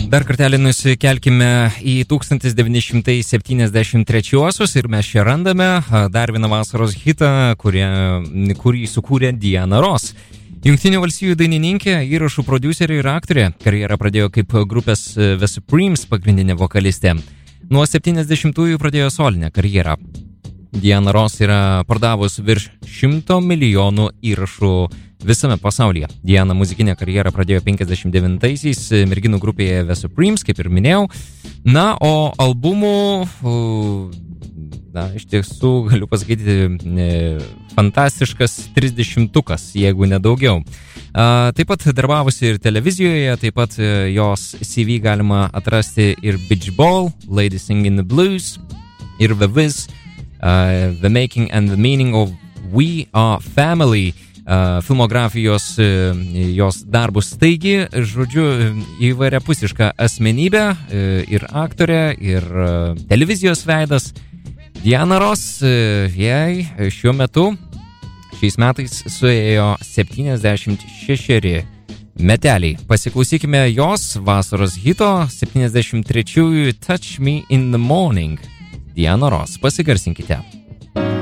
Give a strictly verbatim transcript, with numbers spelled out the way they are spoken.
Dar kartelį nusikelkime į tūkstantis devyni šimtai septyniasdešimt trečiuosius ir mes čia randame dar vieną vasaros hitą, kurie, kurį sukūrė Diana Ross. Jungtinių valstijų dainininkė, įrašų prodiuserė ir aktorė, karjerą pradėjo kaip grupės The Supremes pagrindinė vokalistė. Nuo septyniasdešimtųjų pradėjo solinę karjerą. Diana Ross yra pardavus virš šimto milijonų įrašų visame pasaulyje. Diana muzikinę karjerą pradėjo penkiasdešimt devintaisiais merginų grupėje The Supremes, kaip ir minėjau. Na, o albumų, na, iš tiesų galiu pasakyti, fantastiškas trisdešimtukas, jeigu nedaugiau. Taip pat darbavosi ir televizijoje, taip pat jos C V galima atrasti ir Beach Ball, Lady Singing the Blues, ir The Wiz, uh, The Making and the Meaning of We Are Family, uh, filmografijos uh, jos darbus. Taigi, žodžiu, įvairiapusiška asmenybė, uh, ir aktorė, ir uh, televizijos veidas. Diana Ross, uh, jai šiuo metu, šiais metais suėjo septyniasdešimt šešeri meteliai. Pasiklausykime jos vasaros hito septyniasdešimt trečiųjų Touch Me in the Morning. Diana Ross, pasigarsinkite.